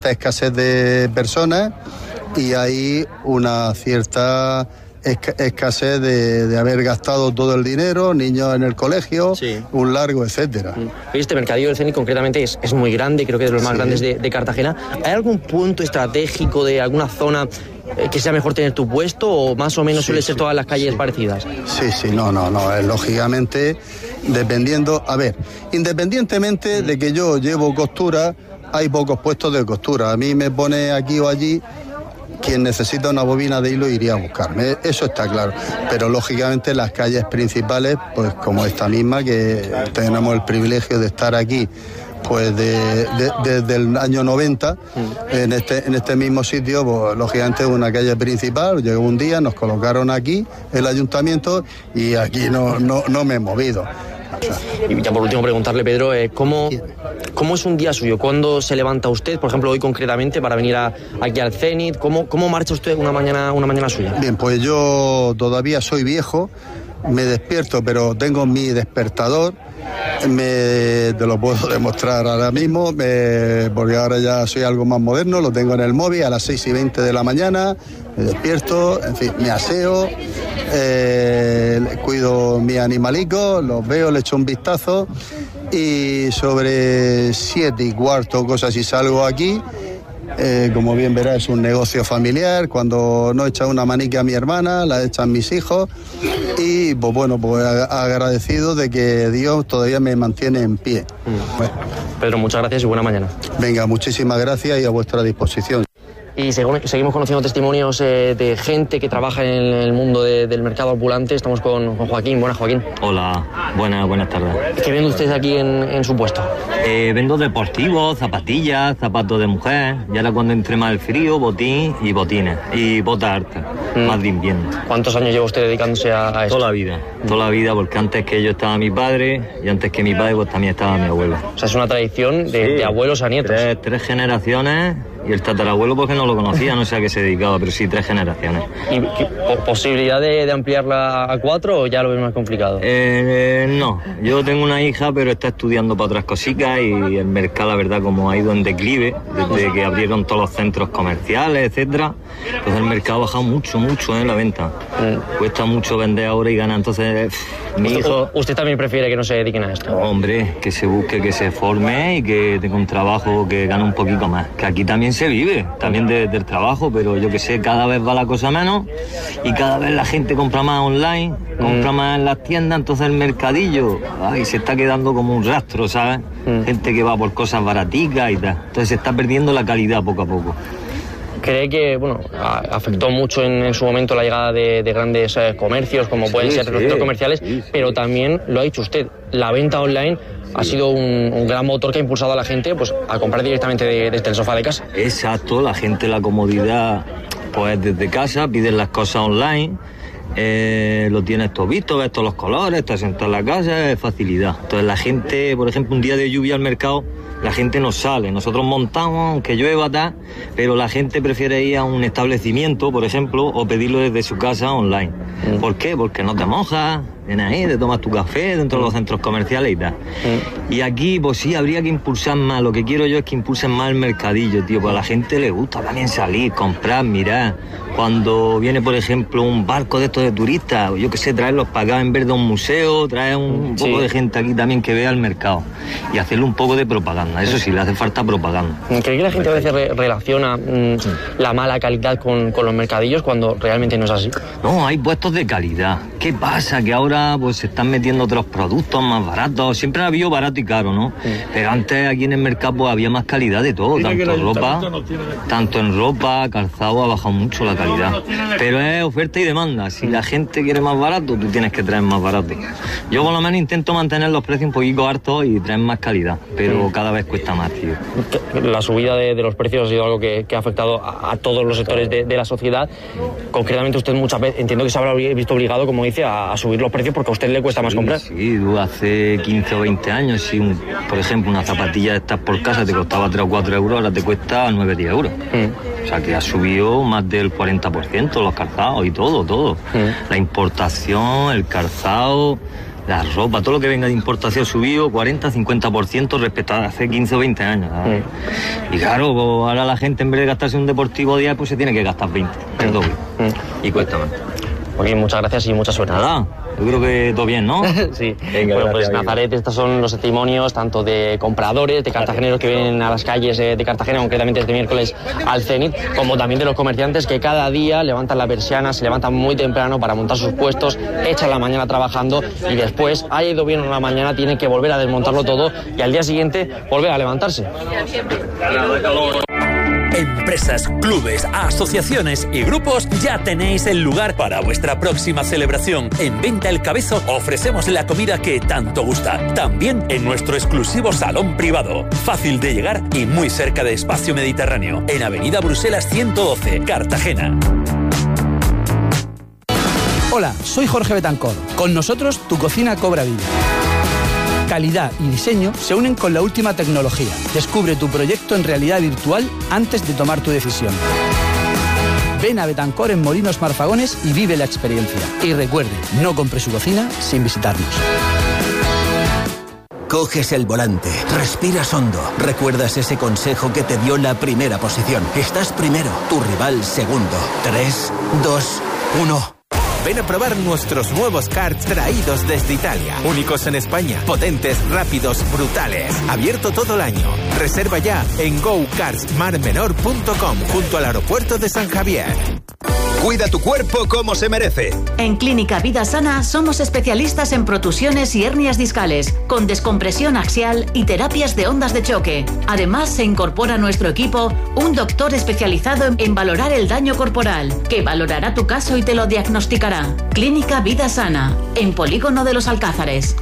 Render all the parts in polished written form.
escasez de personas y hay una cierta escasez de haber gastado todo el dinero, niños en el colegio, sí, un largo, etcétera. Este mercadillo del Cenit concretamente es muy grande, creo que es de los más grandes de Cartagena. ¿Hay algún punto estratégico de alguna zona que sea mejor tener tu puesto o más o menos suele ser todas las calles parecidas? Sí, no, lógicamente, dependiendo, independientemente de que yo llevo costura, hay pocos puestos de costura. A mí me pone aquí o allí, quien necesita una bobina de hilo iría a buscarme, eso está claro. Pero lógicamente las calles principales, pues como esta misma, que tenemos el privilegio de estar aquí, pues desde el año 90, en este mismo sitio, pues lógicamente una calle principal. Llegó un día, nos colocaron aquí, el ayuntamiento, y aquí no me he movido. Y ya por último preguntarle, Pedro, ¿cómo es un día suyo? ¿Cuándo se levanta usted, por ejemplo hoy concretamente, para venir aquí al Cenit? ¿Cómo marcha usted una mañana suya? Bien, pues yo todavía soy viejo, me despierto, pero tengo mi despertador, te lo puedo demostrar ahora mismo, porque ahora ya soy algo más moderno, lo tengo en el móvil a las 6:20 de la mañana, me despierto, en fin, me aseo, cuido mis animalicos, los veo, le echo un vistazo y sobre 7:15, cosas así, salgo aquí. Como bien verás, es un negocio familiar. Cuando no echa una manica a mi hermana, la echan mis hijos. Y pues bueno, pues agradecido de que Dios todavía me mantiene en pie. Bueno. Pedro, muchas gracias y buena mañana. Venga, muchísimas gracias y a vuestra disposición. Y seguimos conociendo testimonios de gente que trabaja en el mundo del mercado ambulante. Estamos con Joaquín. Buenas, Joaquín. Hola, buenas tardes. ¿Qué vende usted aquí en su puesto? Vendo deportivos, zapatillas, zapatos de mujer. Y ahora cuando entre más el frío, botín y botines. Y botas altas, más de invierno. ¿Cuántos años lleva usted dedicándose a esto? Toda la vida, porque antes que yo estaba mi padre y antes que mi padre pues también estaba mi abuelo. O sea, es una tradición de abuelos a nietos. Tres generaciones. Y el tatarabuelo porque no lo conocía, no sé a qué se dedicaba, pero sí 3 generaciones. ¿Y posibilidad de ampliarla a 4 o ya lo ves más complicado? No, yo tengo una hija pero está estudiando para otras cositas y el mercado la verdad como ha ido en declive desde que abrieron todos los centros comerciales, etcétera. Entonces el mercado ha bajado mucho la venta. Cuesta mucho vender ahora y ganar, entonces mi hijo... ¿Usted también prefiere que no se dediquen a esto? Hombre, que se busque, que se forme y que tenga un trabajo que gane un poquito más, que aquí también se vive, también del trabajo, pero yo que sé, cada vez va la cosa menos y cada vez la gente compra más online, compra más en las tiendas, entonces el mercadillo se está quedando como un rastro, ¿sabes? Gente que va por cosas baraticas y tal, entonces se está perdiendo la calidad poco a poco. ¿Cree que afectó mucho en su momento la llegada de grandes comercios, como pueden ser los centros comerciales, pero también, lo ha dicho usted, la venta online ha sido un gran motor que ha impulsado a la gente pues a comprar directamente desde el sofá de casa? Exacto, la gente, la comodidad, pues desde casa, piden las cosas online, lo tienes todo visto, ves todos los colores, estás sentado en la casa, es facilidad. Entonces la gente, por ejemplo, un día de lluvia al mercado, la gente no sale, nosotros montamos, aunque llueva, tal, pero la gente prefiere ir a un establecimiento, por ejemplo, o pedirlo desde su casa online. ¿Por qué? Porque no te mojas, vienes ahí, te tomas tu café dentro de los centros comerciales y tal. Y aquí, pues sí, habría que impulsar más, lo que quiero yo es que impulsen más el mercadillo, tío, pues a la gente le gusta también salir, comprar, mirar. Cuando viene, por ejemplo, un barco de estos de turistas, yo qué sé, traerlos para acá en vez de un museo, traer un poco de gente aquí también que vea el mercado y hacerle un poco de propaganda. Eso sí, le hace falta propaganda. ¿Cree que la gente a veces relaciona la mala calidad con los mercadillos cuando realmente no es así? No, hay puestos de calidad. ¿Qué pasa? Que ahora pues se están metiendo otros productos más baratos. Siempre ha habido barato y caro, ¿no? Pero antes aquí en el mercado pues, había más calidad de todo. Tanto en ropa, calzado, ha bajado mucho la calidad. Pero es oferta y demanda. Si la gente quiere más barato, tú tienes que traer más barato. Yo por lo menos intento mantener los precios un poquito hartos y traer más calidad. Pero cada vez cuesta más, tío. La subida de los precios ha sido algo que ha afectado a todos los sectores de la sociedad. Concretamente usted muchas veces, entiendo que se habrá visto obligado, como dice, a subir los precios porque a usted le cuesta más comprar. Sí, hace 15 o 20 años, si por ejemplo una zapatilla de estas por casa te costaba 3 o 4 euros, ahora te cuesta 9 o 10 euros. O sea que ha subido más del 40% los calzados y todo. La importación, el calzado, La ropa, todo lo que venga de importación subido 40-50% respecto a hace 15 o 20 años. Y claro, pues ahora la gente en vez de gastarse un deportivo 10, pues se tiene que gastar 20, el doble. Y cuesta más. Oye, muchas gracias y mucha suerte. Nada, yo creo que todo bien, ¿no? Sí. Venga, bueno, pues gracias, Nazaret, estos son los testimonios tanto de compradores, de cartageneros que vienen a las calles de Cartagena, concretamente este miércoles al Zenit, como también de los comerciantes que cada día levantan la persiana, se levantan muy temprano para montar sus puestos, echan la mañana trabajando y después, haya ido bien una mañana, tienen que volver a desmontarlo todo y al día siguiente volver a levantarse. Empresas, clubes, asociaciones y grupos, ya tenéis el lugar para vuestra próxima celebración. En Venta El Cabezo ofrecemos la comida que tanto gusta. También en nuestro exclusivo salón privado. Fácil de llegar y muy cerca de Espacio Mediterráneo. En Avenida Bruselas 112, Cartagena. Hola, soy Jorge Betancor. Con nosotros tu cocina cobra vida. Calidad y diseño se unen con la última tecnología. Descubre tu proyecto en realidad virtual antes de tomar tu decisión. Ven a Betancor en Molinos Marfagones y vive la experiencia. Y recuerde, no compre su cocina sin visitarnos. Coges el volante, respiras hondo, recuerdas ese consejo que te dio la primera posición. Estás primero, tu rival segundo. 3, 2, 1... Ven a probar nuestros nuevos karts traídos desde Italia. Únicos en España, potentes, rápidos, brutales. Abierto todo el año. Reserva ya en gokartsmarmenor.com junto al aeropuerto de San Javier. Cuida tu cuerpo como se merece. En Clínica Vida Sana somos especialistas en protusiones y hernias discales, con descompresión axial y terapias de ondas de choque. Además, se incorpora a nuestro equipo un doctor especializado en valorar el daño corporal, que valorará tu caso y te lo diagnosticará. Clínica Vida Sana, en Polígono de los Alcázares.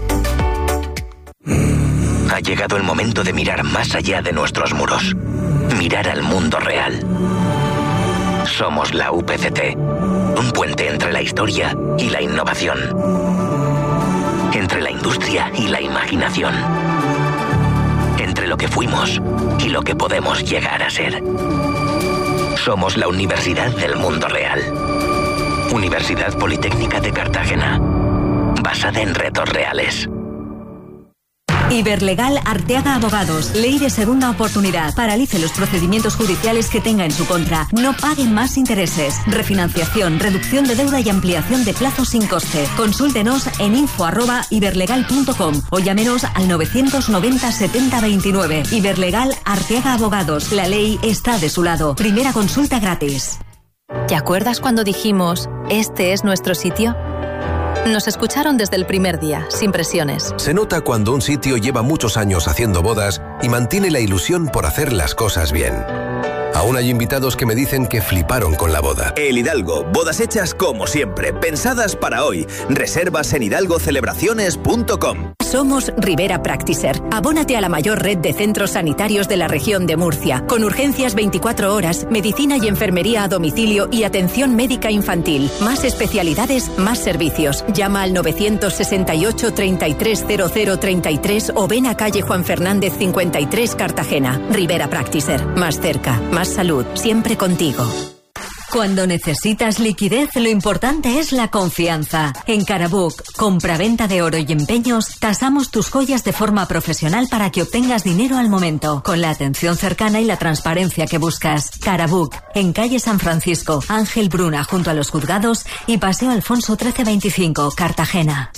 Ha llegado el momento de mirar más allá de nuestros muros. Mirar al mundo real. Somos la UPCT, un puente entre la historia y la innovación, entre la industria y la imaginación, entre lo que fuimos y lo que podemos llegar a ser. Somos la Universidad del Mundo Real. Universidad Politécnica de Cartagena, basada en retos reales. Iberlegal Arteaga Abogados. Ley de segunda oportunidad. Paralice los procedimientos judiciales que tenga en su contra. No pague más intereses. Refinanciación, reducción de deuda y ampliación de plazos sin coste. Consúltenos en info@iberlegal.com o llámenos al 990 70 29. Iberlegal Arteaga Abogados. La ley está de su lado. Primera consulta gratis. ¿Te acuerdas cuando dijimos, este es nuestro sitio? Nos escucharon desde el primer día, sin presiones. Se nota cuando un sitio lleva muchos años haciendo bodas y mantiene la ilusión por hacer las cosas bien. Aún hay invitados que me dicen que fliparon con la boda. El Hidalgo, bodas hechas como siempre, pensadas para hoy. Reservas en hidalgocelebraciones.com. Somos Rivera Practicer. Abónate a la mayor red de centros sanitarios de la región de Murcia, con urgencias 24 horas, medicina y enfermería a domicilio y atención médica infantil. Más especialidades, más servicios. Llama al 968 330033 o ven a calle Juan Fernández 53, Cartagena. Rivera Practicer. Más cerca, más salud, siempre contigo. Cuando necesitas liquidez, lo importante es la confianza. En Carabook, compraventa de oro y empeños, tasamos tus joyas de forma profesional para que obtengas dinero al momento, con la atención cercana y la transparencia que buscas. Carabook, en calle San Francisco, Ángel Bruna, junto a los juzgados, y Paseo Alfonso 1325, Cartagena.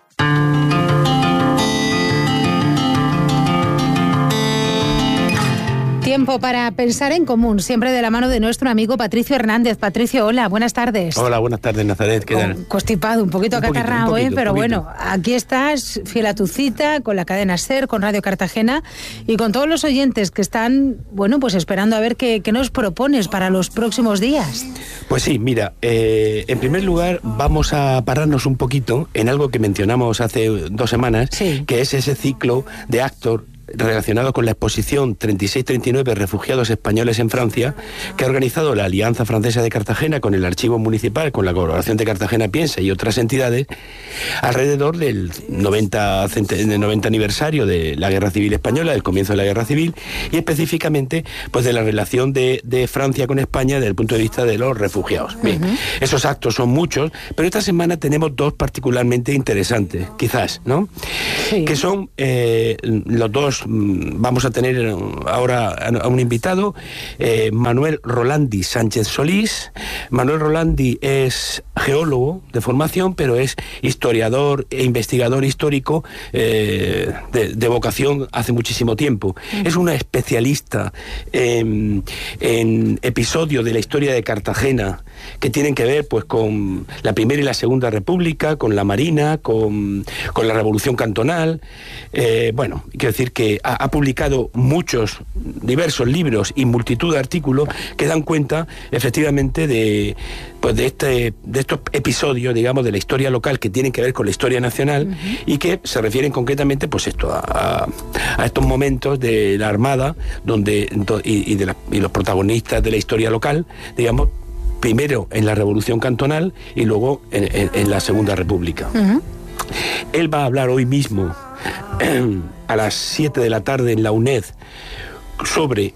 Tiempo para pensar en común, siempre de la mano de nuestro amigo Patricio Hernández. Patricio, hola, buenas tardes. Hola, buenas tardes, Nazaret. ¿Qué tal? Constipado, un poquito acatarrado, pero bueno, aquí estás, fiel a tu cita, con la cadena SER, con Radio Cartagena y con todos los oyentes que están, bueno, pues esperando a ver qué nos propones para los próximos días. Pues sí, mira, en primer lugar vamos a pararnos un poquito en algo que mencionamos hace 2 semanas, sí, que es ese ciclo de Actor relacionado con la exposición 36-39 Refugiados Españoles en Francia, que ha organizado la Alianza Francesa de Cartagena con el Archivo Municipal, con la colaboración de Cartagena Piensa y otras entidades, alrededor del 90 aniversario de la Guerra Civil Española, del comienzo de la Guerra Civil, y específicamente pues de la relación de Francia con España desde el punto de vista de los refugiados. Bien, esos actos son muchos, pero esta semana tenemos dos particularmente interesantes, quizás, ¿no? Sí. Que son los dos. Vamos a tener ahora a un invitado, Manuel Rolandi Sánchez Solís. Manuel Rolandi es geólogo de formación, pero es historiador e investigador histórico de vocación hace muchísimo tiempo. Es una especialista en episodios de la historia de Cartagena que tienen que ver pues con la Primera y la Segunda República, con la Marina, con la Revolución Cantonal. Bueno, quiero decir que ha publicado diversos libros y multitud de artículos que dan cuenta efectivamente de estos episodios, digamos, de la historia local que tienen que ver con la historia nacional y que se refieren concretamente pues a estos momentos de la Armada y los protagonistas de la historia local, digamos, primero en la Revolución Cantonal y luego en la Segunda República. Él va a hablar hoy mismo a las 7 de la tarde en la UNED sobre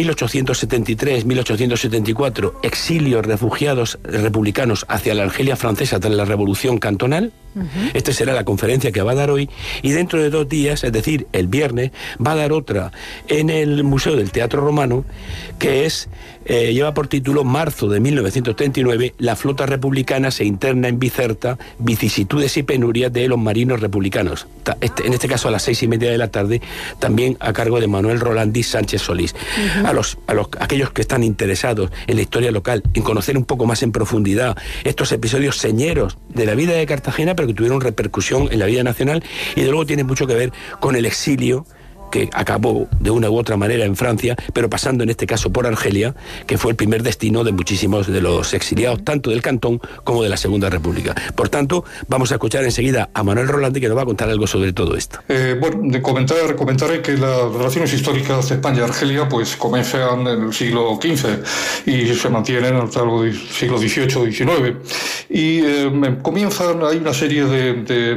1873-1874, exilios refugiados republicanos hacia la Argelia francesa tras la Revolución Cantonal. Esta será la conferencia que va a dar hoy, y dentro de 2 días, es decir, el viernes, va a dar otra en el Museo del Teatro Romano, que lleva por título Marzo de 1939, la flota republicana se interna en Bizerta, vicisitudes y penurias de los marinos republicanos. En este caso a las 6:30 de la tarde, también a cargo de Manuel Rolandi Sánchez Solís. Aquellos que están interesados en la historia local, en conocer un poco más en profundidad estos episodios señeros de la vida de Cartagena, pero que tuvieron repercusión en la vida nacional y de luego tienen mucho que ver con el exilio que acabó de una u otra manera en Francia, pero pasando en este caso por Argelia, que fue el primer destino de muchísimos de los exiliados, tanto del Cantón como de la Segunda República. Por tanto, vamos a escuchar enseguida a Manuel Rolandi, que nos va a contar algo sobre todo esto. Comentaré que las relaciones históricas de España y Argelia pues comienzan en el siglo XV y se mantienen hasta el siglo XVIII, XIX. Y hay una serie de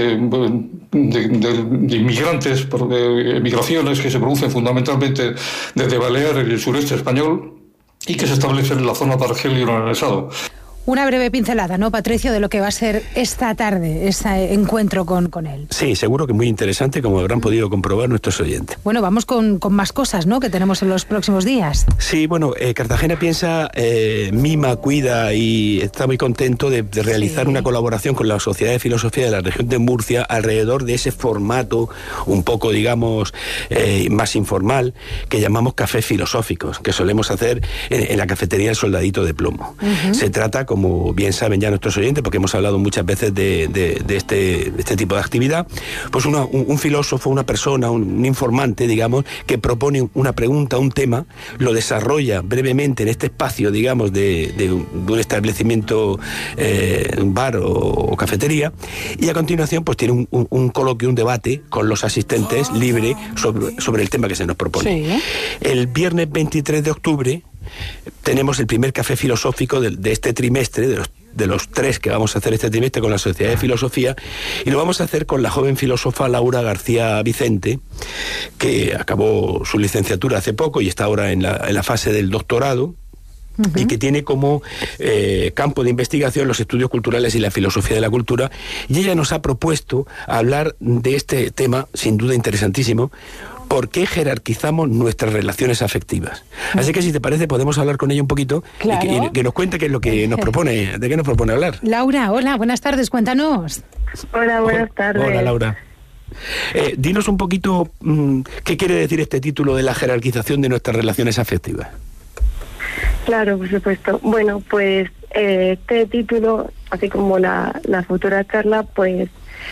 inmigrantes, migraciones que se producen fundamentalmente desde Baleares y el sureste español y que se establecen en la zona de Argelia y el anexado. Una breve pincelada, ¿no, Patricio, de lo que va a ser esta tarde, este encuentro con él? Sí, seguro que muy interesante, como habrán podido comprobar nuestros oyentes. Bueno, vamos con más cosas, ¿no?, que tenemos en los próximos días. Sí, bueno, Cartagena Piensa mima, cuida y está muy contento de realizar una colaboración con la Sociedad de Filosofía de la región de Murcia alrededor de ese formato un poco, digamos, más informal, que llamamos cafés filosóficos, que solemos hacer en la cafetería El Soldadito de Plomo. Se trata, como bien saben ya nuestros oyentes, porque hemos hablado muchas veces de este tipo de actividad, pues un filósofo, una persona, un informante, digamos, que propone una pregunta, un tema, lo desarrolla brevemente en este espacio, digamos, de un establecimiento, un bar o cafetería, y a continuación pues tiene un coloquio, un debate con los asistentes libre sobre el tema que se nos propone. Sí. El viernes 23 de octubre tenemos el primer café filosófico de este trimestre, de los 3 que vamos a hacer este trimestre con la Sociedad de Filosofía, y lo vamos a hacer con la joven filósofa Laura García Vicente, que acabó su licenciatura hace poco y está ahora en la fase del doctorado. Y que tiene como campo de investigación los estudios culturales y la filosofía de la cultura, y ella nos ha propuesto hablar de este tema, sin duda interesantísimo: ¿por qué jerarquizamos nuestras relaciones afectivas? Así que, si te parece, podemos hablar con ella un poquito. Claro. y que nos cuente qué es lo que nos propone, de qué nos propone hablar. Laura, hola, buenas tardes, cuéntanos. Hola, buenas tardes. Hola, Laura. Dinos un poquito qué quiere decir este título de la jerarquización de nuestras relaciones afectivas. Claro, por supuesto. Bueno, pues este título, así como la futura charla, pues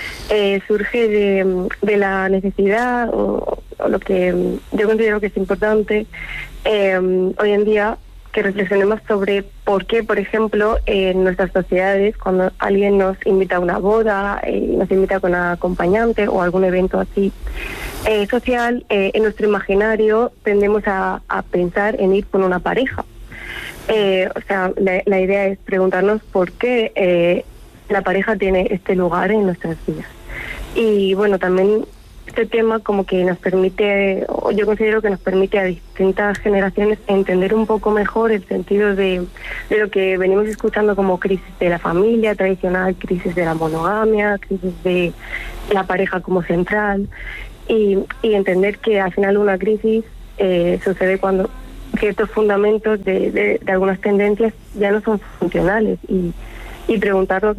surge de la necesidad o lo que yo considero que es importante hoy en día reflexionemos sobre por qué, por ejemplo, en nuestras sociedades, cuando alguien nos invita a una boda, nos invita con una acompañante o algún evento así social, en nuestro imaginario tendemos a pensar en ir con una pareja. O sea, la idea es preguntarnos por qué la pareja tiene este lugar en nuestras vidas. Y bueno, también este tema como que nos permite, o yo considero que nos permite a distintas generaciones entender un poco mejor el sentido de lo que venimos escuchando como crisis de la familia tradicional, crisis de la monogamia, crisis de la pareja como central, y entender que al final una crisis sucede cuando ciertos fundamentos de algunas tendencias ya no son funcionales, y preguntarnos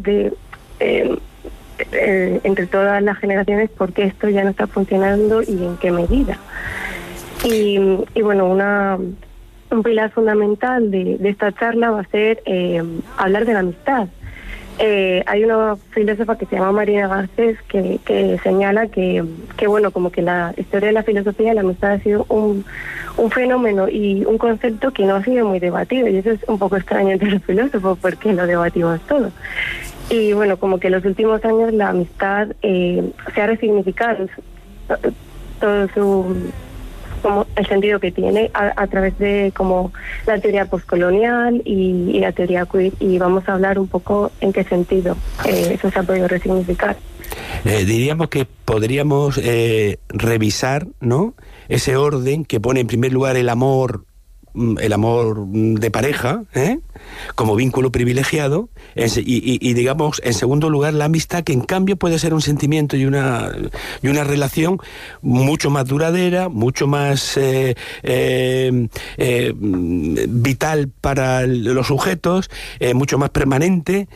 entre todas las generaciones por qué esto ya no está funcionando y en qué medida. Y bueno, un pilar fundamental de esta charla va a ser hablar de la amistad. Hay una filósofa que se llama Marina Garcés que señala que bueno, como que la historia de la filosofía de la amistad ha sido un fenómeno y un concepto que no ha sido muy debatido, y eso es un poco extraño entre los filósofos porque lo debatimos todo. Y bueno, como que en los últimos años la amistad se ha resignificado todo como el sentido que tiene a través de como la teoría postcolonial y la teoría queer, y vamos a hablar un poco en qué sentido eso se ha podido resignificar. Diríamos que podríamos revisar, ¿no?, ese orden que pone en primer lugar el amor de pareja, como vínculo privilegiado, y digamos en segundo lugar la amistad, que en cambio puede ser un sentimiento y una relación mucho más duradera, mucho más vital para los sujetos, mucho más permanente,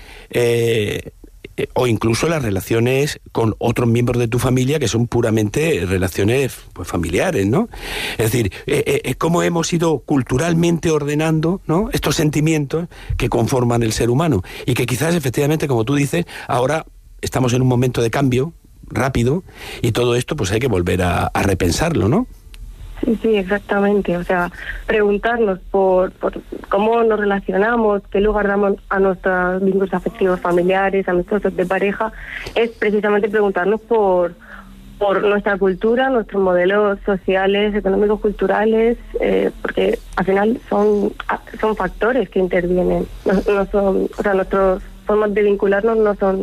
o incluso las relaciones con otros miembros de tu familia, que son puramente relaciones pues familiares, ¿no? Es decir, es como hemos ido culturalmente ordenando, ¿no?, estos sentimientos que conforman el ser humano, y que quizás efectivamente, como tú dices, ahora estamos en un momento de cambio rápido, y todo esto pues hay que volver a repensarlo, ¿no? Sí, exactamente. O sea, preguntarnos por cómo nos relacionamos, qué lugar damos a nuestros vínculos afectivos familiares, a nuestros de pareja, es precisamente preguntarnos por nuestra cultura, nuestros modelos sociales, económicos, culturales, porque al final son factores que intervienen. No son, o sea, nuestras formas de vincularnos no son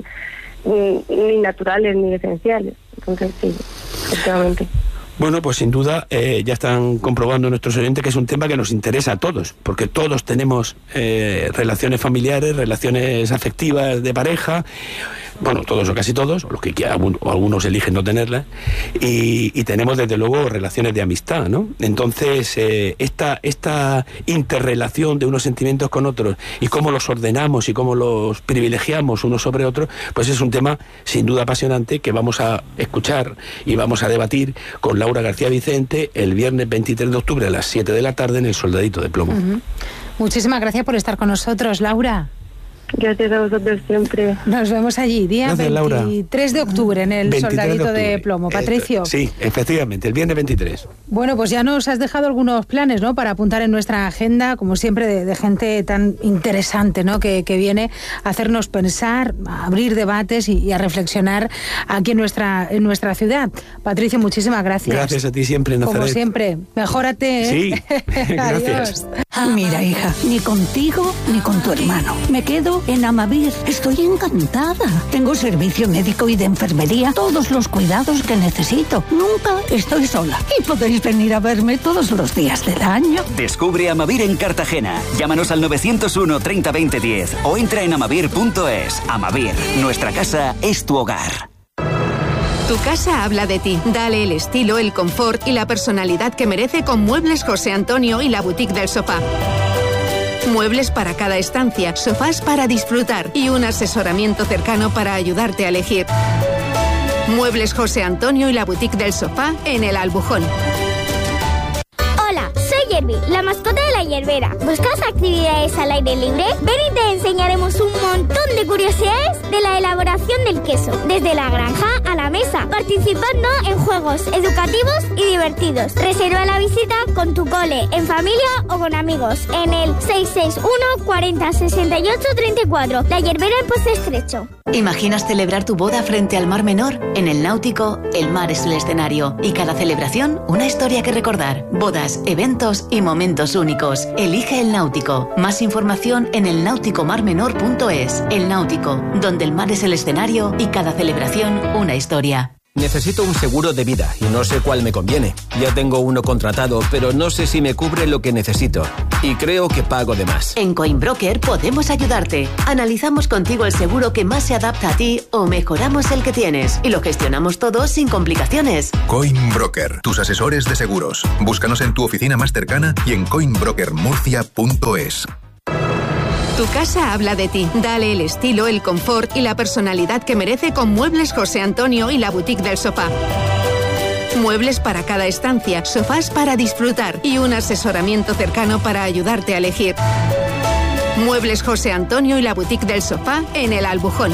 ni naturales ni esenciales. Entonces, sí, efectivamente. Bueno, pues sin duda ya están comprobando nuestros oyentes que es un tema que nos interesa a todos, porque todos tenemos relaciones familiares, relaciones afectivas de pareja, bueno, todos o casi todos, o los que o algunos eligen no tenerlas, y tenemos desde luego relaciones de amistad, ¿no? Entonces, esta interrelación de unos sentimientos con otros y cómo los ordenamos y cómo los privilegiamos unos sobre otros, pues es un tema sin duda apasionante que vamos a escuchar y vamos a debatir con Laura García Vicente el viernes 23 de octubre a las 7 de la tarde en El Soldadito de Plomo. Muchísimas gracias por estar con nosotros, Laura. Gracias a vosotros siempre. Nos vemos allí, día Gracias, 23 de octubre en el Soldadito de Plomo. Patricio. Sí, efectivamente, el viernes 23. Bueno, pues ya nos has dejado algunos planes, ¿no?, para apuntar en nuestra agenda, como siempre, de gente tan interesante, ¿no?, que viene a hacernos pensar, a abrir debates y a reflexionar aquí en nuestra ciudad. Patricio, muchísimas gracias. Gracias a ti siempre, Nazaret. Como siempre, mejórate, ¿eh? Sí, gracias. Adiós. Mira, hija, ni contigo ni con tu hermano. Me quedo en Amavir. Estoy encantada. Tengo servicio médico y de enfermería, todos los cuidados que necesito. Nunca estoy sola. Y podéis venir a verme todos los días del año. Descubre Amavir en Cartagena. Llámanos al 901 30 20 10 o entra en amavir.es. Amavir, nuestra casa es tu hogar. Tu casa habla de ti. Dale el estilo, el confort y la personalidad que merece con Muebles José Antonio y la Boutique del Sofá. Muebles para cada estancia, sofás para disfrutar y un asesoramiento cercano para ayudarte a elegir. Muebles José Antonio y la Boutique del Sofá en El Albujón. Hola, soy Barbie, la mascota de la hierbera. ¿Buscas actividades al aire libre? Ven y te enseñaremos un montón de curiosidades de la elaboración del queso, desde la granja a la mesa, participando en juegos educativos y divertidos. Reserva la visita con tu cole, en familia o con amigos, en el 661 40 68 34. La hierbera en Pozo Estrecho. ¿Imaginas celebrar tu boda frente al Mar Menor? En el Náutico, el mar es el escenario y cada celebración una historia que recordar. Bodas, eventos y momentos únicos. Elige el Náutico. Más información en elnauticomarmenor.es. El Náutico, donde el mar es el escenario y cada celebración una historia. Necesito un seguro de vida y no sé cuál me conviene. Ya tengo uno contratado, pero no sé si me cubre lo que necesito. Y creo que pago de más. En Coinbroker podemos ayudarte. Analizamos contigo el seguro que más se adapta a ti o mejoramos el que tienes. Y lo gestionamos todo sin complicaciones. Coinbroker, tus asesores de seguros. Búscanos en tu oficina más cercana y en coinbrokermurcia.es. Tu casa habla de ti. Dale el estilo, el confort y la personalidad que merece con Muebles José Antonio y la Boutique del Sofá. Muebles para cada estancia, sofás para disfrutar y un asesoramiento cercano para ayudarte a elegir. Muebles José Antonio y la Boutique del Sofá en el Albujón.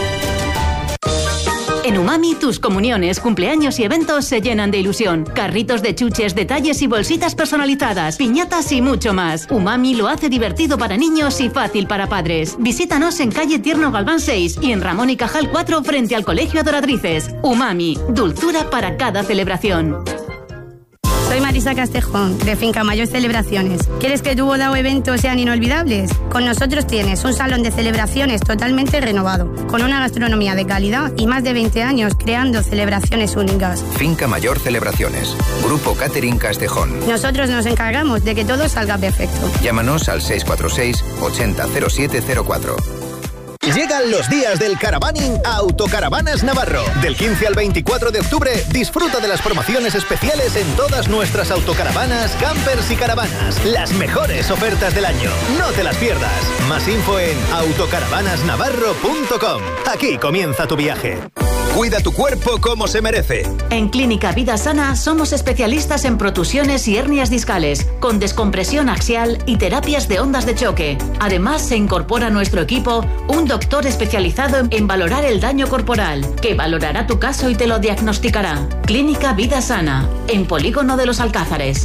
En Umami, tus comuniones, cumpleaños y eventos se llenan de ilusión. Carritos de chuches, detalles y bolsitas personalizadas, piñatas y mucho más. Umami lo hace divertido para niños y fácil para padres. Visítanos en calle Tierno Galván 6 y en Ramón y Cajal 4 frente al Colegio Adoratrices. Umami, dulzura para cada celebración. Soy Marisa Castejón, de Finca Mayor Celebraciones. ¿Quieres que tu boda o evento sean inolvidables? Con nosotros tienes un salón de celebraciones totalmente renovado, con una gastronomía de calidad y más de 20 años creando celebraciones únicas. Finca Mayor Celebraciones. Grupo Catering Castejón. Nosotros nos encargamos de que todo salga perfecto. Llámanos al 646 80 0704. Llegan los días del caravaning a Autocaravanas Navarro. Del 15 al 24 de octubre, disfruta de las promociones especiales en todas nuestras autocaravanas, campers y caravanas. Las mejores ofertas del año. No te las pierdas. Más info en autocaravanasnavarro.com. Aquí comienza tu viaje. Cuida tu cuerpo como se merece. En Clínica Vida Sana somos especialistas en protusiones y hernias discales, con descompresión axial y terapias de ondas de choque. Además, se incorpora a nuestro equipo un doctor especializado en valorar el daño corporal, que valorará tu caso y te lo diagnosticará. Clínica Vida Sana, en Polígono de los Alcázares.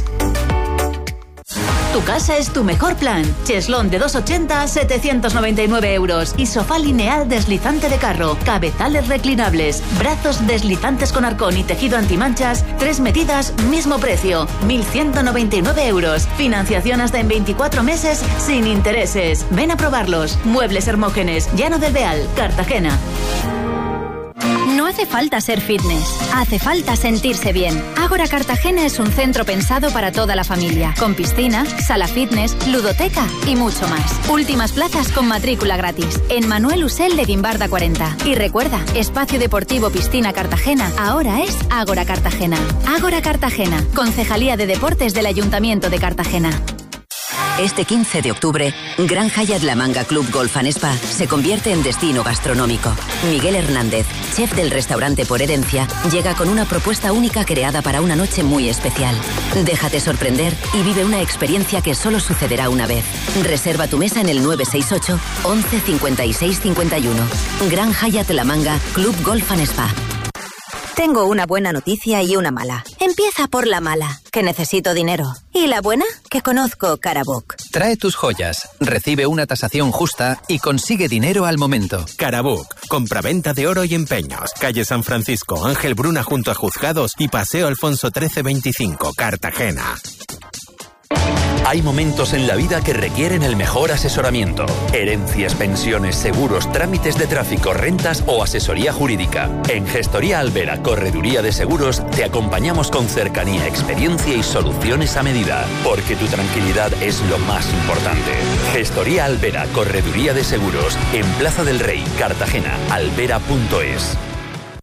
Tu casa es tu mejor plan. Cheslón de 280 a 799 euros y sofá lineal deslizante de carro, cabezales reclinables, brazos deslizantes con arcón y tejido antimanchas, 3 medidas, mismo precio, 1.199 euros. Financiación hasta en 24 meses sin intereses. Ven a probarlos. Muebles Hermógenes, Llano del Beal, Cartagena. No hace falta ser fitness, hace falta sentirse bien. Ágora Cartagena es un centro pensado para toda la familia, con piscina, sala fitness, ludoteca y mucho más. Últimas plazas con matrícula gratis, en Manuel Usel de Guimbarda 40. Y recuerda, Espacio Deportivo Piscina Cartagena ahora es Ágora Cartagena. Ágora Cartagena, Concejalía de Deportes del Ayuntamiento de Cartagena. Este 15 de octubre, Gran Hyatt La Manga Club Golf & Spa se convierte en destino gastronómico. Miguel Hernández, chef del restaurante Por Herencia, llega con una propuesta única creada para una noche muy especial. Déjate sorprender y vive una experiencia que solo sucederá una vez. Reserva tu mesa en el 968 11 56 51. Gran Hyatt La Manga Club Golf & Spa. Tengo una buena noticia y una mala. Empieza por la mala, que necesito dinero. Y la buena, que conozco Carabook. Trae tus joyas, recibe una tasación justa y consigue dinero al momento. Carabook, compraventa de oro y empeños. Calle San Francisco, Ángel Bruna junto a Juzgados y Paseo Alfonso 1325, Cartagena. Hay momentos en la vida que requieren el mejor asesoramiento. Herencias, pensiones, seguros, trámites de tráfico, rentas o asesoría jurídica. En Gestoría Albera, Correduría de Seguros, te acompañamos con cercanía, experiencia y soluciones a medida. Porque tu tranquilidad es lo más importante. Gestoría Albera, Correduría de Seguros, en Plaza del Rey, Cartagena, albera.es.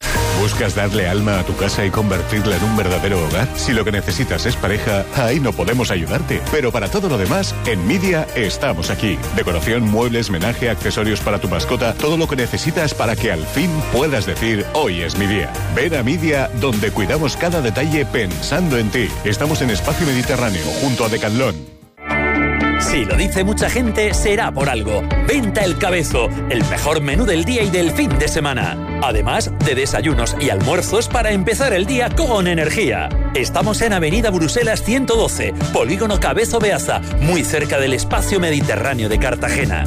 ¿Buscas darle alma a tu casa y convertirla en un verdadero hogar? Si lo que necesitas es pareja, ahí no podemos ayudarte. Pero para todo lo demás, en Media estamos aquí. Decoración, muebles, menaje, accesorios para tu mascota, todo lo que necesitas para que al fin puedas decir, hoy es mi día. Ven a Media, donde cuidamos cada detalle pensando en ti. Estamos en Espacio Mediterráneo, junto a Decathlon. Si lo dice mucha gente, será por algo. Venta El Cabezo, el mejor menú del día y del fin de semana. Además de desayunos y almuerzos para empezar el día con energía. Estamos en Avenida Bruselas 112, Polígono Cabezo Beaza, muy cerca del Espacio Mediterráneo de Cartagena.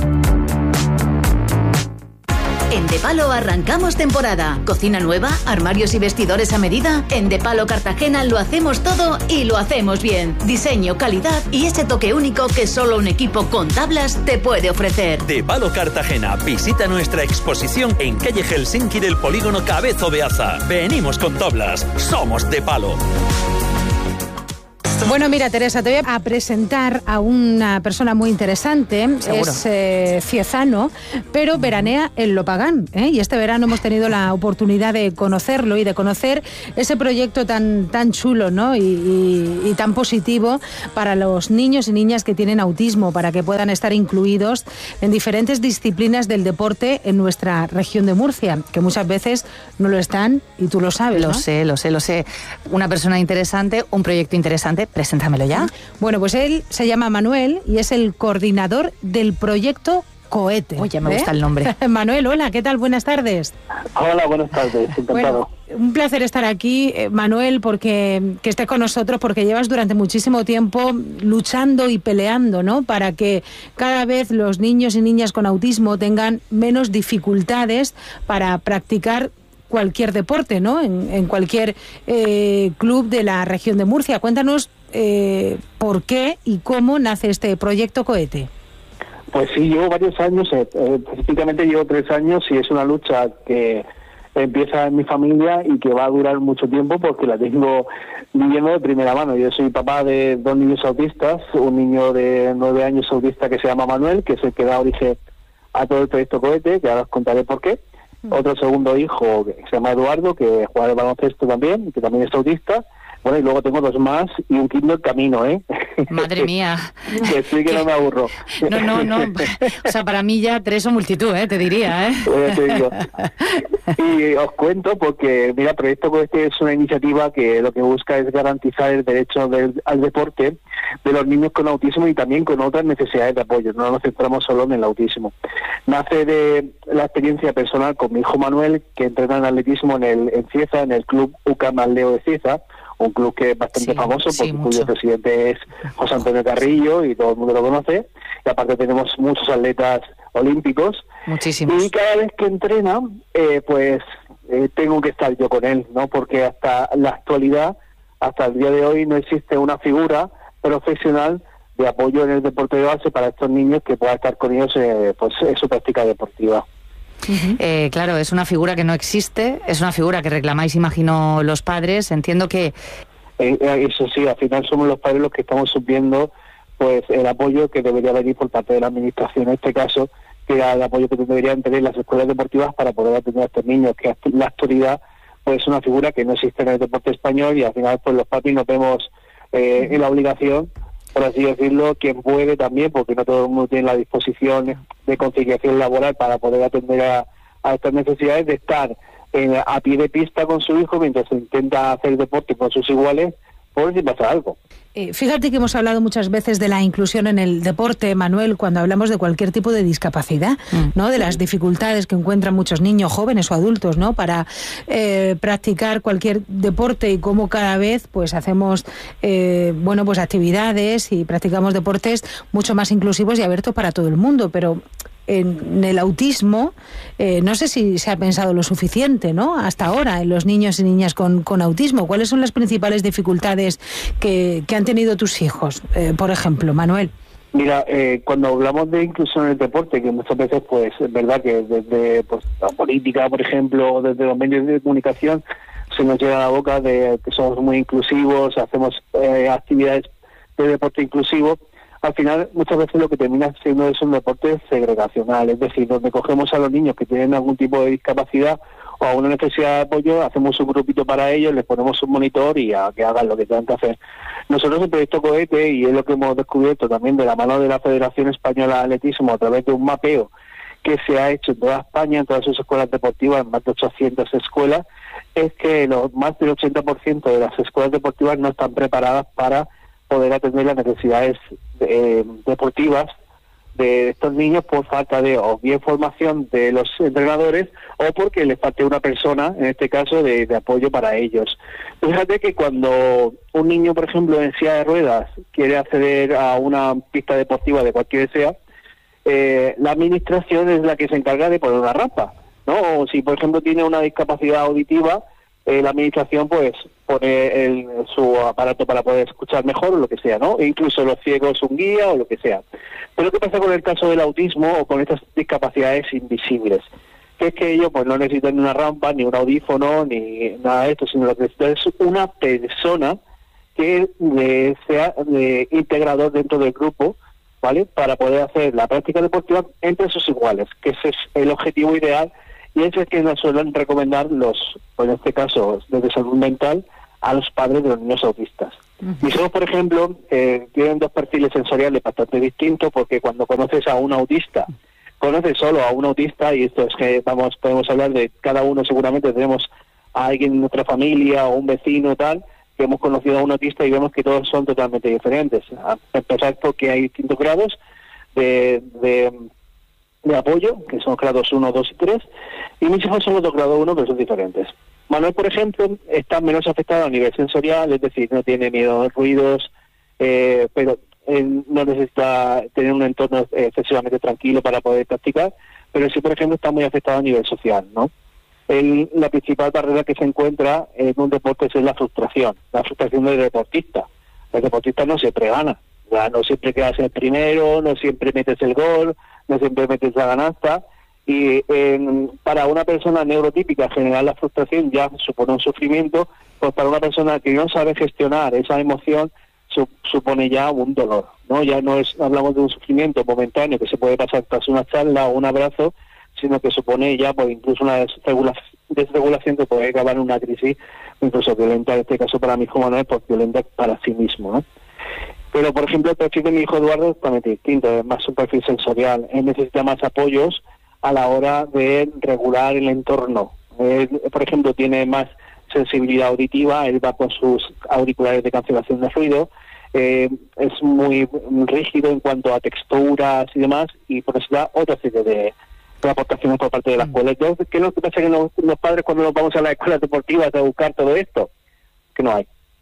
En De Palo arrancamos temporada. Cocina nueva, armarios y vestidores a medida. En De Palo Cartagena lo hacemos todo y lo hacemos bien. Diseño, calidad y ese toque único que solo un equipo con tablas te puede ofrecer. De Palo Cartagena. Visita nuestra exposición en calle Helsinki del Polígono Cabezo Beaza. Venimos con tablas. Somos De Palo. Bueno, mira, Teresa, te voy a presentar a una persona muy interesante. Seguro. Es ciezano, pero veranea en Lopagán, ¿eh? Y este verano hemos tenido la oportunidad de conocerlo y de conocer ese proyecto tan chulo, ¿no? Y tan positivo para los niños y niñas que tienen autismo, para que puedan estar incluidos en diferentes disciplinas del deporte en nuestra región de Murcia, que muchas veces no lo están y tú lo sabes, ¿no? Lo sé. Una persona interesante, un proyecto interesante. Preséntamelo ya. Bueno, pues él se llama Manuel y es el coordinador del proyecto Cohete. Oye, me gusta el nombre. Manuel, hola, ¿qué tal? Buenas tardes. Hola, buenas tardes, encantado. Bueno, un placer estar aquí, Manuel, porque que estés con nosotros, porque llevas durante muchísimo tiempo luchando y peleando, ¿no? Para que cada vez los niños y niñas con autismo tengan menos dificultades para practicar cualquier deporte, ¿no? En cualquier club de la región de Murcia. Cuéntanos por qué y cómo nace este proyecto Cohete. Pues sí, llevo varios años, específicamente llevo 3 años y es una lucha que empieza en mi familia y que va a durar mucho tiempo porque la tengo viviendo de primera mano. Yo soy papá de 2 niños autistas, un niño de 9 años autista que se llama Manuel, que es el que da origen a todo el proyecto Cohete, que ahora os contaré por qué. Otro segundo hijo que se llama Eduardo, que juega al baloncesto también, que también es autista. Bueno, y luego tengo 2 más y un quinto en camino, ¿eh? Madre mía. Que sí que no me aburro. No. O sea, para mí ya 3 son multitud, te diría, ¿eh? Te digo. Y os cuento porque, mira, Proyecto Cohete es una iniciativa que lo que busca es garantizar el derecho al deporte de los niños con autismo y también con otras necesidades de apoyo. No nos centramos solo en el autismo. Nace de la experiencia personal con mi hijo Manuel, que entrena en atletismo en Cieza, en el club UCAM Aldeo de Cieza, un club que es bastante famoso, cuyo presidente es José Antonio Carrillo y todo el mundo lo conoce. Y aparte tenemos muchos atletas olímpicos. Muchísimos. Y cada vez que entrena, tengo que estar yo con él, ¿no? Porque hasta la actualidad, hasta el día de hoy, no existe una figura profesional de apoyo en el deporte de base para estos niños que pueda estar con ellos en su práctica deportiva. Claro, es una figura que no existe, es una figura que reclamáis, imagino, los padres. Entiendo que... Eso sí, al final somos los padres los que estamos supliendo pues el apoyo que debería venir por parte de la administración, en este caso, que era el apoyo que deberían tener las escuelas deportivas para poder atender a estos niños, que en la actualidad pues es una figura que no existe en el deporte español y al final pues los papis nos vemos en la obligación, por así decirlo, quien puede también, porque no todo el mundo tiene la disposición de conciliación laboral para poder atender a estas necesidades, de estar a pie de pista con su hijo mientras intenta hacer deporte con sus iguales, por si pasa algo. Fíjate que hemos hablado muchas veces de la inclusión en el deporte, Manuel, cuando hablamos de cualquier tipo de discapacidad, ¿no? De las dificultades que encuentran muchos niños, jóvenes o adultos, ¿no? Para practicar cualquier deporte y cómo cada vez pues hacemos pues actividades y practicamos deportes mucho más inclusivos y abiertos para todo el mundo, pero en el autismo no sé si se ha pensado lo suficiente, ¿no? Hasta ahora en los niños y niñas con autismo. ¿Cuáles son las principales dificultades que han tenido tus hijos, por ejemplo, Manuel? Mira, cuando hablamos de inclusión en el deporte, que muchas veces pues es verdad que desde la política, por ejemplo, o desde los medios de comunicación se nos llega a la boca de que somos muy inclusivos, hacemos actividades de deporte inclusivo. al final muchas veces lo que termina siendo es un deporte segregacional, es decir, donde cogemos a los niños que tienen algún tipo de discapacidad o a una necesidad de apoyo, hacemos un grupito para ellos, les ponemos un monitor y a que hagan lo que tengan que hacer. Nosotros en Proyecto Cohete, y es lo que hemos descubierto también de la mano de la Federación Española de Atletismo a través de un mapeo que se ha hecho en toda España, en todas sus escuelas deportivas, en más de 800 escuelas, es que más del 80% de las escuelas deportivas no están preparadas para poder atender las necesidades deportivas de estos niños por falta de o bien formación de los entrenadores o porque les falte una persona, en este caso, de apoyo para ellos. Fíjate que cuando un niño, por ejemplo, en silla de ruedas quiere acceder a una pista deportiva de cualquier sea, la administración es la que se encarga de poner una rampa, ¿no? O si, por ejemplo, tiene una discapacidad auditiva, la administración pues pone su aparato para poder escuchar mejor o lo que sea, ¿no? E incluso los ciegos un guía o lo que sea. Pero ¿qué pasa con el caso del autismo o con estas discapacidades invisibles? Que es que ellos pues no necesitan ni una rampa, ni un audífono, ni nada de esto, sino lo que necesitan es una persona que sea integrador dentro del grupo, ¿vale? Para poder hacer la práctica deportiva entre sus iguales, que ese es el objetivo ideal. Y eso es que nos suelen recomendar en este caso, desde salud mental, a los padres de los niños autistas. Mis hijos, por ejemplo, tienen dos perfiles sensoriales bastante distintos, porque cuando conoces a un autista, conoces solo a un autista, y esto es que podemos hablar de cada uno, seguramente tenemos a alguien en nuestra familia o un vecino tal, que hemos conocido a un autista y vemos que todos son totalmente diferentes. A empezar porque hay distintos grados de apoyo, que son grados 1, 2 y 3, y mis hijos son los dos grados 1, pero son diferentes. Manuel, por ejemplo, está menos afectado a nivel sensorial, es decir, no tiene miedo a los ruidos, pero él no necesita tener un entorno excesivamente tranquilo para poder practicar, pero sí, por ejemplo, está muy afectado a nivel social, ¿no? La principal barrera que se encuentra en un deporte es la frustración del deportista. El deportista no siempre gana, ya no siempre quedas el primero, no siempre metes el gol, no siempre metes la canasta, y para una persona neurotípica generar la frustración ya supone un sufrimiento, pues para una persona que no sabe gestionar esa emoción supone ya un dolor, ¿no? Ya no hablamos de un sufrimiento momentáneo que se puede pasar tras una charla o un abrazo, sino que supone ya pues incluso una desregulación que puede acabar en una crisis incluso violenta, en este caso para mi hijo Manuel, pues violenta para sí mismo, ¿no? Pero, por ejemplo, el perfil de mi hijo Eduardo es totalmente distinto, es más un perfil sensorial. Él necesita más apoyos a la hora de regular el entorno. Él, por ejemplo, tiene más sensibilidad auditiva, él va con sus auriculares de cancelación de ruido, es muy rígido en cuanto a texturas y demás, y por eso da otra serie de aportaciones por parte de la escuela. Entonces, ¿qué es lo que pasa que los padres cuando nos vamos a las escuelas deportivas a buscar todo esto? Que no hay.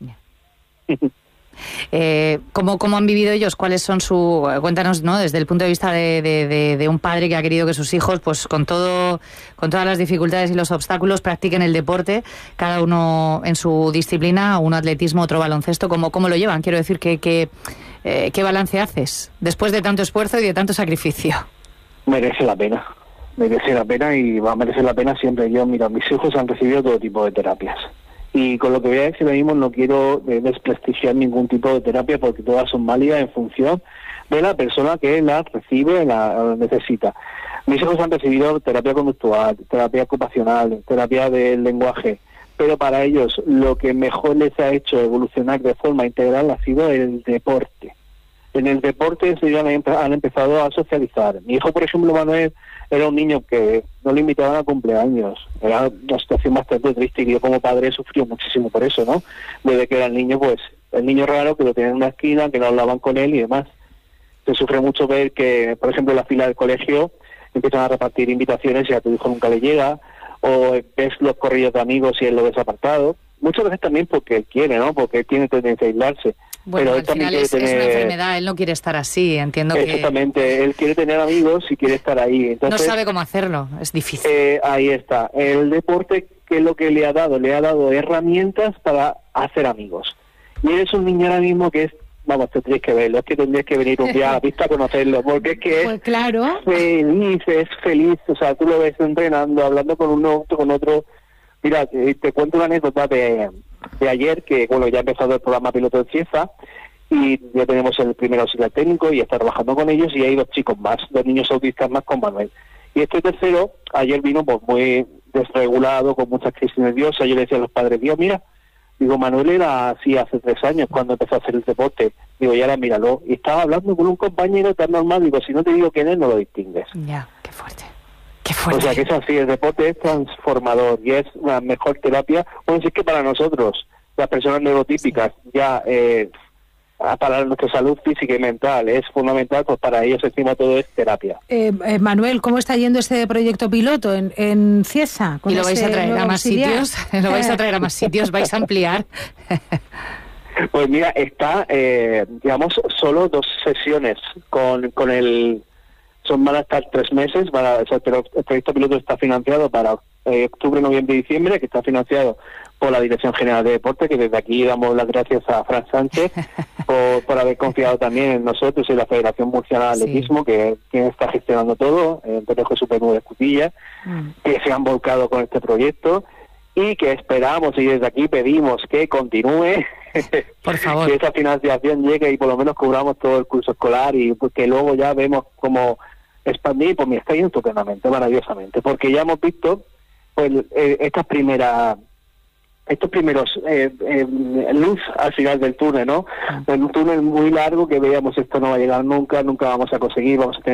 ¿Cómo han vivido ellos? ¿Cuáles son cuéntanos, ¿no? Desde el punto de vista de un padre que ha querido que sus hijos, pues con todas las dificultades y los obstáculos, practiquen el deporte, cada uno en su disciplina, uno atletismo, otro baloncesto. ¿Cómo lo llevan? Quiero decir, ¿qué balance haces después de tanto esfuerzo y de tanto sacrificio? Merece la pena y va a merecer la pena siempre. Mis hijos han recibido todo tipo de terapias. Y con lo que voy a decir ahora mismo no quiero desprestigiar ningún tipo de terapia porque todas son válidas en función de la persona que la recibe, la necesita. Mis hijos han recibido terapia conductual, terapia ocupacional, terapia del lenguaje, pero para ellos lo que mejor les ha hecho evolucionar de forma integral ha sido el deporte. En el deporte han empezado a socializar. Mi hijo, por ejemplo, Manuel, era un niño que no le invitaban a cumpleaños. Era una situación bastante triste y yo como padre sufrió muchísimo por eso, ¿no? Desde que era el niño, pues, el niño raro que lo tenían en una esquina, que no hablaban con él y demás. Se sufre mucho ver que, por ejemplo, en la fila del colegio empiezan a repartir invitaciones y a tu hijo nunca le llega, o ves los corrillos de amigos y él lo ves apartado. Muchas veces también porque él quiere, ¿no? Porque él tiene tendencia a aislarse. Bueno, pero al final es una enfermedad, él no quiere estar así, entiendo. Exactamente, él quiere tener amigos y quiere estar ahí. Entonces, no sabe cómo hacerlo, es difícil. Ahí está. El deporte, ¿qué es lo que le ha dado? Le ha dado herramientas para hacer amigos. Y eres un niño ahora mismo que es, tendrías que verlo, es que tendrías que venir un día a la pista a conocerlo, porque es que pues claro, es feliz, o sea, tú lo ves entrenando, hablando con uno, con otro. Mira, te cuento una anécdota de ayer, que bueno, ya ha empezado el programa Piloto en Cieza, y ya tenemos el primer auxiliar técnico y está trabajando con ellos, y hay 2 chicos más, 2 niños autistas más con Manuel. Y este tercero ayer vino pues muy desregulado, con muchas crisis nerviosas. Yo le decía a los padres, Dios, mira, digo, Manuel era así hace 3 años cuando empezó a hacer el deporte, digo, y ahora míralo, y estaba hablando con un compañero tan normal, digo, si no te digo quién es, no lo distingues. Ya, qué fuerte. O sea que es así, el deporte es transformador y es una mejor terapia. Bueno, si es que para nosotros, las personas neurotípicas, ya para nuestra salud física y mental es fundamental, pues para ellos encima todo es terapia. Manuel, ¿cómo está yendo este proyecto piloto en Cieza? ¿Y lo vais a traer a más sitios? ¿Lo vais a traer a más sitios? ¿Vais a ampliar? Pues mira, está, digamos, solo 2 sesiones con el... van a estar 3 meses, pero el proyecto piloto está financiado para octubre, noviembre y diciembre, que está financiado por la Dirección General de Deporte, que desde aquí damos las gracias a Fran Sánchez por haber confiado también en nosotros y la Federación Murciana de Atletismo, que quien está gestionando todo, el Colegio Supremo de Escutilla, que se han volcado con este proyecto y que esperamos y desde aquí pedimos que continúe, por favor, que esa financiación llegue y por lo menos cubramos todo el curso escolar y que luego ya vemos cómo expandir. Pues mira, está yendo estupendamente, maravillosamente, porque ya hemos visto pues estos primeros luz al final del túnel, ¿no? En un túnel muy largo que veíamos esto no va a llegar nunca vamos a conseguir, vamos a tener